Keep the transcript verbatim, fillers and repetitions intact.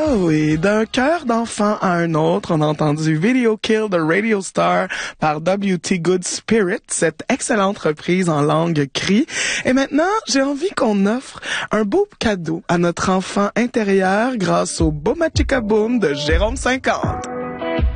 oui, d'un cœur d'enfant à un autre, on a entendu Video Kill the Radio Star par W T Good Spirit, cette excellente reprise en langue cri. Et maintenant, j'ai envie qu'on offre un beau cadeau à notre enfant intérieur grâce au Boom Chicka Boom de Jérôme cinquante.